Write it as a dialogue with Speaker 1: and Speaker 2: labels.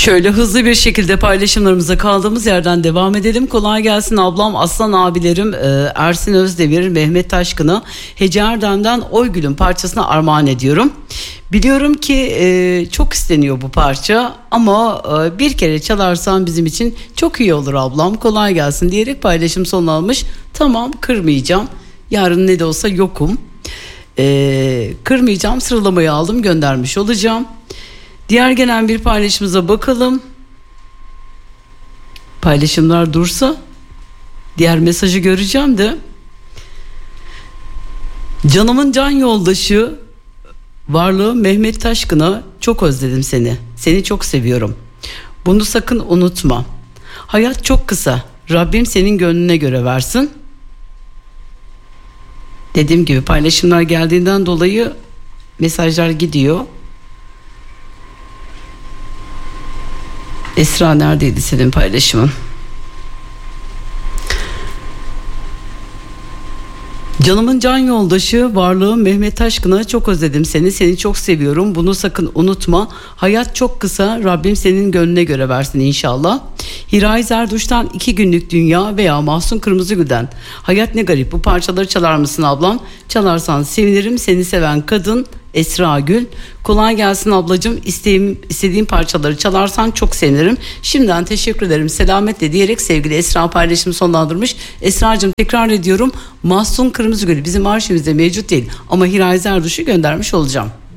Speaker 1: Şöyle hızlı bir şekilde paylaşımlarımıza kaldığımız yerden devam edelim. Kolay gelsin ablam, aslan abilerim, Ersin Özdemir, Mehmet Taşkın'a Hece Erdem'den Oygül'ün parçasına armağan ediyorum. Biliyorum ki çok isteniyor bu parça ama bir kere çalarsan bizim için çok iyi olur ablam, kolay gelsin diyerek paylaşım sonuna almış. Tamam, kırmayacağım, yarın ne de olsa yokum, kırmayacağım, sıralamayı aldım, göndermiş olacağım. Diğer gelen bir paylaşımıza bakalım. Paylaşımlar dursa diğer mesajı göreceğim de. Canımın can yoldaşı varlığı Mehmet Taşkın'a çok özledim seni. Seni çok seviyorum. Bunu sakın unutma. Hayat çok kısa. Rabbim senin gönlüne göre versin. Dediğim gibi paylaşımlar geldiğinden dolayı mesajlar gidiyor. Esra, neredeydi senin paylaşımın? Canımın can yoldaşı varlığım Mehmet Taşkın'a çok özledim seni. Seni çok seviyorum. Bunu sakın unutma. Hayat çok kısa. Rabbim senin gönlüne göre versin inşallah. Hiray Zerduş'tan 2 günlük dünya veya Mahsun Kırmızıgül'den hayat ne garip. Bu parçaları çalar mısın ablam? Çalarsan sevinirim. Seni seven kadın Esra Gül. Kolay gelsin ablacığım. İstediğim parçaları çalarsan çok sevinirim. Şimdiden teşekkür ederim. Selametle diyerek sevgili Esra paylaşımı sonlandırmış. Esra'cığım, tekrar ediyorum. Mahsun Kırmızıgül bizim arşivimizde mevcut değil ama Hiray Zerduş'u göndermiş olacağım.